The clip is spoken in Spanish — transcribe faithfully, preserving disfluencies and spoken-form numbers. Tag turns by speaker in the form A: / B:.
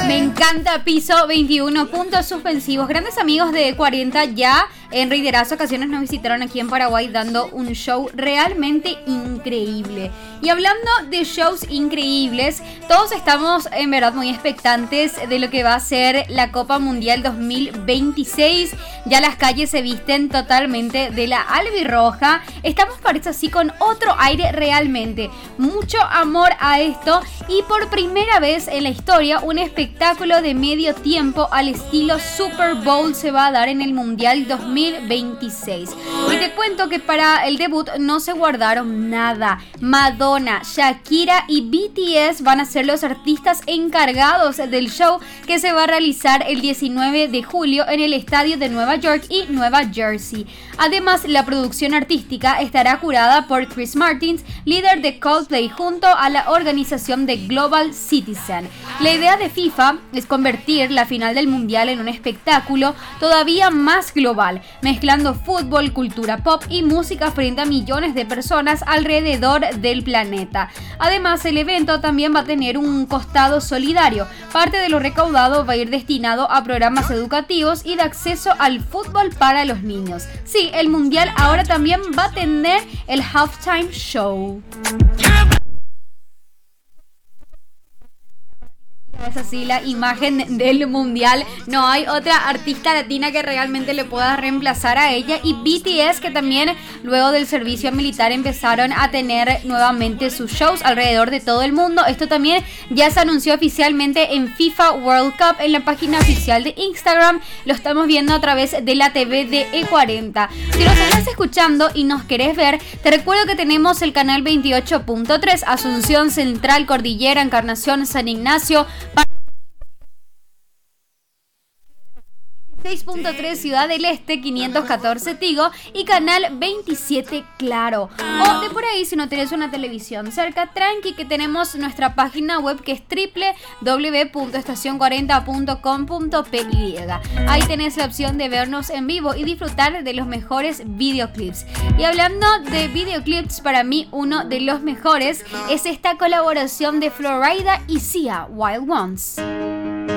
A: Me encanta Piso veintiuno, puntos suspensivos. Grandes amigos de cuarenta ya en reiteradas ocasiones nos visitaron aquí en Paraguay dando un show realmente increíble. Y hablando de shows increíbles, todos estamos en verdad muy expectantes de lo que va a ser la Copa Mundial dos mil veintiséis. Ya las calles se visten totalmente de la albirroja. Estamos, parece así, con otro aire realmente. Mucho amor a esto y por primera vez en la historia un espectáculo de medio tiempo al estilo Super Bowl se va a dar en el Mundial dos mil veintiséis. Y te cuento que para el debut no se guardaron nada. Madonna, Shakira y B T S van a ser los artistas encargados del show que se va a realizar el diecinueve de julio en el estadio de Nueva York y Nueva Jersey. Además, la producción artística estará curada por Chris Martin, líder de Coldplay, junto a la organización de Global Citizen. La idea de FIFA es convertir la final del Mundial en un espectáculo todavía más global, mezclando fútbol, cultura pop y música frente a millones de personas alrededor del planeta. Además, el evento también va a tener un costado solidario. Parte de lo recaudado va a ir destinado a programas educativos y de acceso al fútbol para los niños. Sí, el Mundial ahora también va a tener el halftime show. Es así la imagen del mundial. No hay otra artista latina que realmente le pueda reemplazar a ella. Y B T S, que también luego del servicio militar empezaron a tener nuevamente sus shows alrededor de todo el mundo. Esto también ya se anunció oficialmente en FIFA World Cup en la página oficial de Instagram. Lo estamos viendo a través de la T V de E cuarenta. Si nos estás escuchando y nos querés ver, te recuerdo que tenemos el canal veintiocho punto tres, Asunción, Central, Cordillera, Encarnación, San Ignacio, seis punto tres Ciudad del Este, quinientos catorce Tigo y canal veintisiete Claro. O de por ahí, si no tenés una televisión cerca, tranqui, que tenemos nuestra página web que es doble u doble u doble u punto estación cuarenta punto com punto p y. Ahí tenés la opción de vernos en vivo y disfrutar de los mejores videoclips. Y hablando de videoclips, para mí uno de los mejores es esta colaboración de Florida y Sia, Wild Ones.